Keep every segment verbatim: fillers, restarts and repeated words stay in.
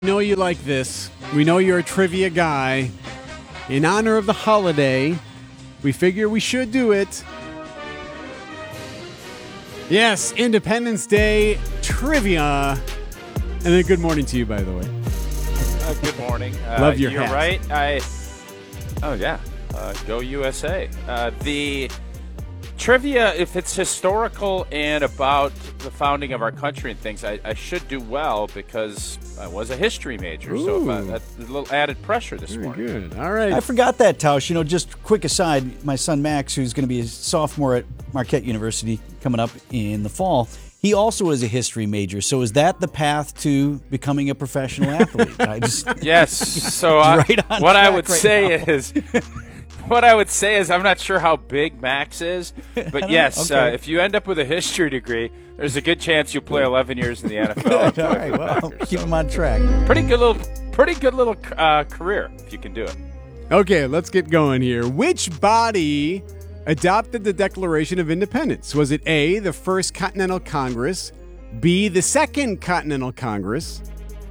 We know you like this. We know you're a trivia guy. In honor of the holiday, we figure we should do it. Yes, Independence Day trivia. And then good morning to you, by the way. Uh, good morning. Uh, Love your You're hat. right. I. Oh yeah. Uh, go U S A. Uh, the trivia, if it's historical and about the founding of our country and things, I, I should do well because I was a history major. Ooh. So if I, that's a little added pressure this Very morning. good. All right. I forgot that, Tausch. You know, just quick aside, my son Max, who's going to be a sophomore at Marquette University coming up in the fall, he also is a history major. So is that the path to becoming a professional athlete? I just Yes. So I, right on what I track would right say now. is, what I would say is, I'm not sure how big Max is, but yes, Okay. uh, if you end up with a history degree, there's a good chance you'll play eleven years in the N F L. All right, well, keep him on track. Pretty good little, pretty good little uh, career if you can do it. Okay, let's get going here. Which body adopted the Declaration of Independence? Was it A, the First Continental Congress, B, the Second Continental Congress,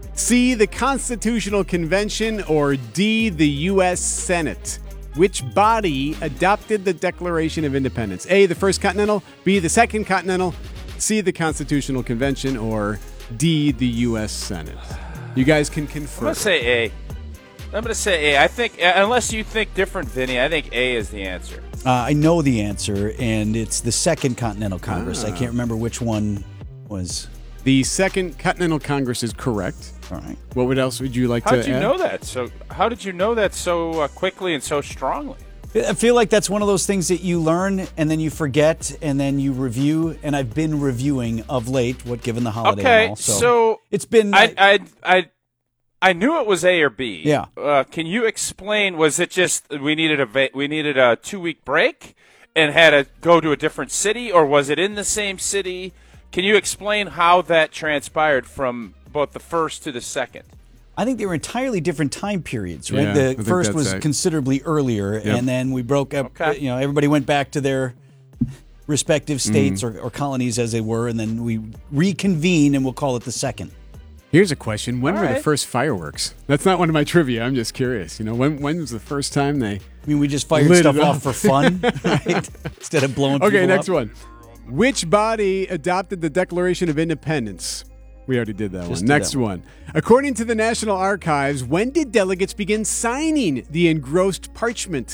C, the Constitutional Convention, or D, the U S Senate? Which body adopted the Declaration of Independence? A, the First Continental, B, the Second Continental, C, the Constitutional Convention, or D, the U S Senate? You guys can I'm confirm. gonna say A. I'm gonna say A. I think, uh, unless you think different, Vinny, I think A is the answer. Uh, I know the answer, and it's the Second Continental Congress. I can't remember which one was. The Second Continental Congress is correct. All right. What would else would you like How to did you add? know that? So, how did you know that so uh, quickly and so strongly? I feel like that's one of those things that you learn and then you forget and then you review. And I've been reviewing of late, what given the holiday. Okay, and all, so, so it's been. I, I, I, I knew it was A or B. Yeah. Uh, can you explain? Was it just we needed a va- we needed a two week break and had to go to a different city, or was it in the same city? Can you explain how that transpired from both the first to the second? I think they were entirely different time periods, right? Yeah, I the think first that's was it. considerably earlier, and then we broke up. Okay. You know, everybody went back to their respective states Mm-hmm. or, or colonies as they were, and then we reconvene, and we'll call it the second. Here's a question. When All were the right. first fireworks? That's not one of my trivia. I'm just curious. You know, when when was the first time they... I mean, we just fired Lit stuff it off up. for fun, right? Instead of blowing. Okay, people next up. one. Which body adopted the Declaration of Independence? We already did that Just one. did Next that one. one. According to the National Archives, when did delegates begin signing the engrossed parchment?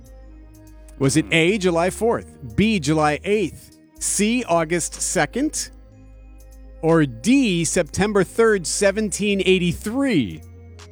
Was it A, July fourth, B, July eighth, C, August second, or D, September third, seventeen eighty-three?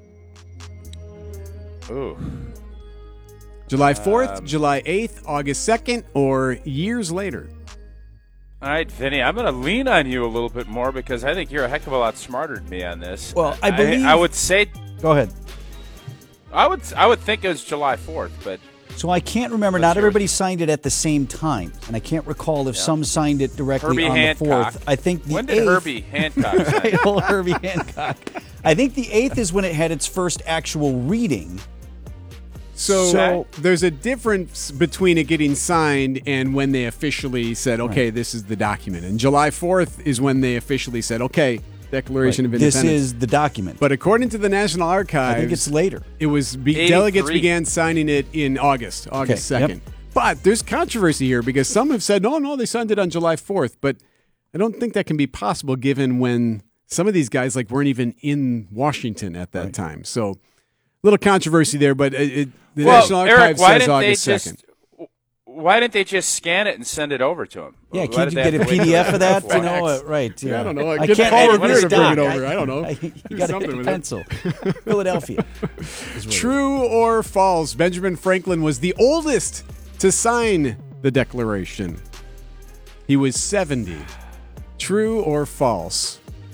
Ooh. July fourth, Um, July eighth, August second, or years later? All right, Vinny, I'm going to lean on you a little bit more because I think you're a heck of a lot smarter than me on this. Well, I believe- I, would say Go ahead. I would I would think it was July fourth, but So I can't remember. Let's Not hear it. everybody signed it at the same time, and I can't recall if some signed it directly Herbie on Hancock. the fourth. I think the when did eighth, Herbie Hancock sign Right, it? old Herbie Hancock. I think the eighth is when it had its first actual reading. So, So- there's a difference between it getting signed and when they officially said, okay, this is the document. And July fourth is when they officially said, okay, Declaration of This Independence. is the document. But according to the National I Archives, think it's later. it was be- eighty-three. delegates began signing it in August, August Okay, yep. second. But there's controversy here because some have said, no, no, they signed it on July fourth. But I don't think that can be possible given when some of these guys like weren't even in Washington at that time. So little controversy there, but it, it, the well, National Eric, Archives why says didn't August they just second. why didn't they just scan it and send it over to him? Yeah, Why can't did you they get have a to wait P D F till of that? the You know, fax? uh, right? Yeah. I don't know. I Get can't Paul edit Revere this to bring it doc. over. I don't know. I, Do you got to something hit the with it. pencil. Philadelphia. is what it True or false? Benjamin Franklin was the oldest to sign the Declaration. He was seventy. True or false?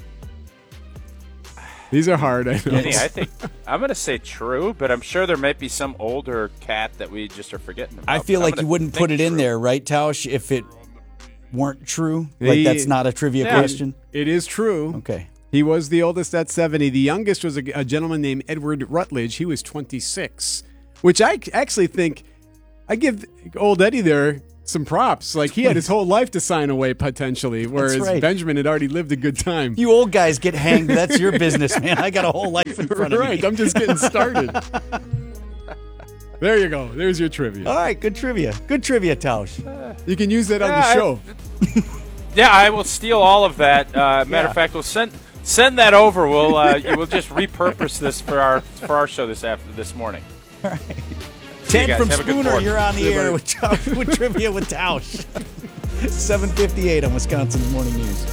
These are hard, I know. Vinny, I think I'm going to say true, but I'm sure there might be some older cat that we just are forgetting about. I feel I'm like gonna you wouldn't think put it in true. there, right, Tausch, if it weren't true? Like, He- that's not a trivia Yeah. question? It is true. Okay. He was the oldest at seventy. The youngest was a, a gentleman named Edward Rutledge. He was twenty-six, which I actually think I give old Eddie there some props. Like, he had his whole life to sign away, potentially, whereas right. Benjamin had already lived a good time. You old guys get hanged. That's your business, man. I got a whole life in front of me. Right, I'm just getting started. There you go. There's your trivia. All right, good trivia. Good trivia, Tausch. You can use that on Yeah, the I- show. Yeah, I will steal all of that. Uh, matter Yeah. of fact, we'll send send that over. We'll uh, we'll just repurpose this for our for our show this after this morning. All right. See you Ted guys. from Have a good Spooner, morning. you're on the See you, air buddy. with, Tausch, with trivia with Tausch. seven fifty-eight on Wisconsin's Morning News.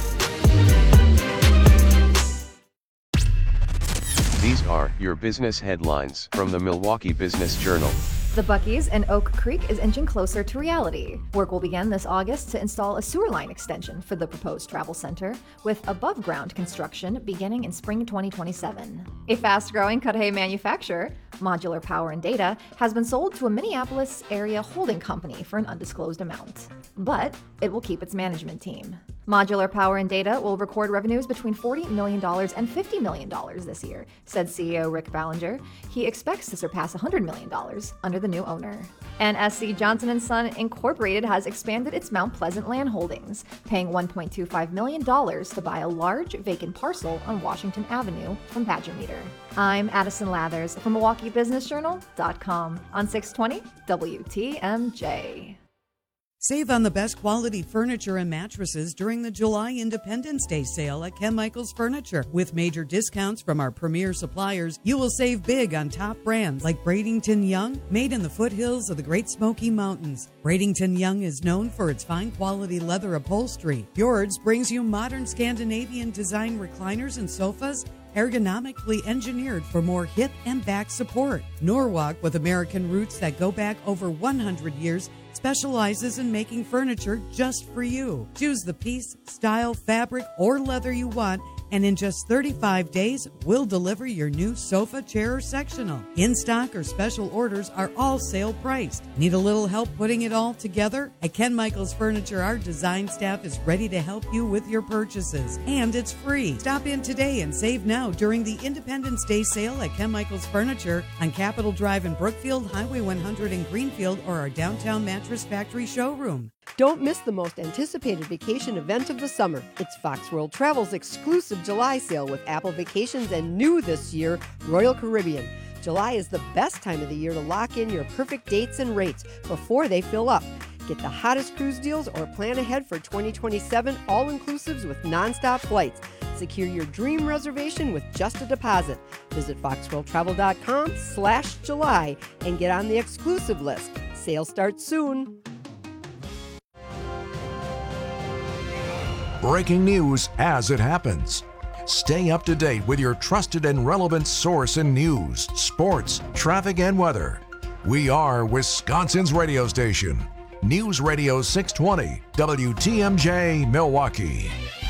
These are your business headlines from the Milwaukee Business Journal. The Buc-ee's in Oak Creek is inching closer to reality. Work will begin this August to install a sewer line extension for the proposed travel center, with above-ground construction beginning in spring twenty twenty-seven. A fast-growing Cudahy manufacturer, Modular Power and Data, has been sold to a Minneapolis area holding company for an undisclosed amount. But it will keep its management team. Modular Power and Data will record revenues between forty million dollars and fifty million dollars this year, said C E O Rick Ballinger. He expects to surpass one hundred million dollars under the new owner. And S C Johnson and Son Incorporated has expanded its Mount Pleasant land holdings, paying one point two five million dollars to buy a large vacant parcel on Washington Avenue from Badger Meter. I'm Addison Lathers from Milwaukee Business Journal dot com on six twenty W T M J. Save on the best quality furniture and mattresses during the July Independence Day sale at Ken Michaels Furniture. With major discounts from our premier suppliers, you will save big on top brands like Bradington Young, made in the foothills of the Great Smoky Mountains. Bradington Young is known for its fine quality leather upholstery. Fjords brings you modern Scandinavian design recliners and sofas, ergonomically engineered for more hip and back support. Norwalk, with American roots that go back over one hundred years, specializes in making furniture just for you. Choose the piece, style, fabric, or leather you want, and in just thirty-five days, we'll deliver your new sofa, chair, or sectional. In stock or special orders are all sale priced. Need a little help putting it all together? At Ken Michaels Furniture, our design staff is ready to help you with your purchases, and it's free. Stop in today and save now during the Independence Day sale at Ken Michaels Furniture on Capitol Drive in Brookfield, Highway one hundred in Greenfield, or our downtown Mattress Factory showroom. Don't miss the most anticipated vacation event of the summer. It's Fox World Travel's exclusive July sale with Apple Vacations and new this year, Royal Caribbean. July is the best time of the year to lock in your perfect dates and rates before they fill up. Get the hottest cruise deals or plan ahead for twenty twenty-seven all-inclusives with nonstop flights. Secure your dream reservation with just a deposit. Visit foxworldtravel.com slash July and get on the exclusive list. Sale starts soon. Breaking news as it happens. Stay up to date with your trusted and relevant source in news, sports, traffic, and weather. We are Wisconsin's radio station. News Radio six twenty W T M J Milwaukee.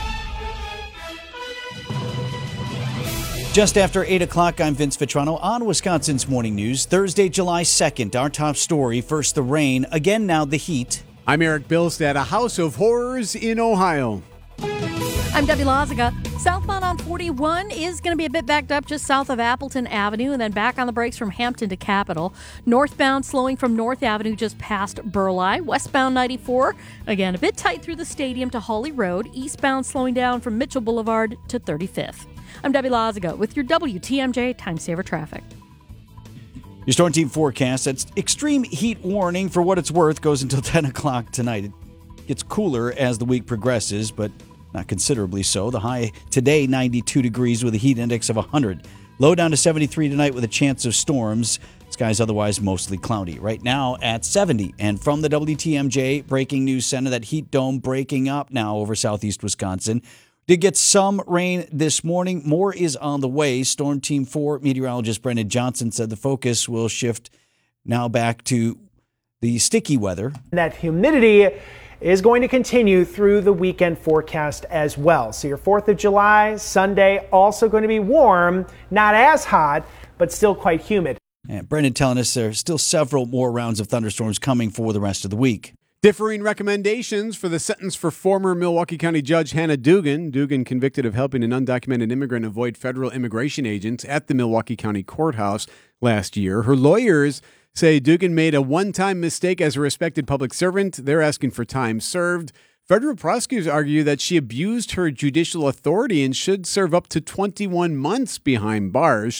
Just after eight o'clock, I'm Vince Vitrano on Wisconsin's Morning News. Thursday, July second, our top story. First, the rain. Again, now the heat. I'm Eric Bilstad. A house of horrors in Ohio. I'm Debbie Loziga. Southbound on forty-one is going to be a bit backed up just south of Appleton Avenue and then back on the brakes from Hampton to Capitol. Northbound slowing from North Avenue just past Burleigh. Westbound ninety-four, again, a bit tight through the stadium to Hawley Road. Eastbound slowing down from Mitchell Boulevard to thirty-fifth. I'm Debbie Loziga with your W T M J Time Saver Traffic. Your Storm Team forecast, that's extreme heat warning for what it's worth, goes until ten o'clock tonight. It gets cooler as the week progresses, but not considerably so. The high today, ninety-two degrees with a heat index of one hundred. Low down to seventy-three tonight with a chance of storms. Skies otherwise mostly cloudy. Right now at seventy. And from the W T M J Breaking News Center, that heat dome breaking up now over southeast Wisconsin. Did get some rain this morning. More is on the way. Storm Team four meteorologist Brendan Johnson said the focus will shift now back to the sticky weather. That humidity is going to continue through the weekend forecast as well. So your fourth of July, Sunday, also going to be warm, not as hot, but still quite humid. And Brendan telling us there are still several more rounds of thunderstorms coming for the rest of the week. Differing recommendations for the sentence for former Milwaukee County Judge Hannah Dugan. Dugan convicted of helping an undocumented immigrant avoid federal immigration agents at the Milwaukee County Courthouse last year. Her lawyers say Dugan made a one-time mistake as a respected public servant. They're asking for time served. Federal prosecutors argue that she abused her judicial authority and should serve up to twenty-one months behind bars.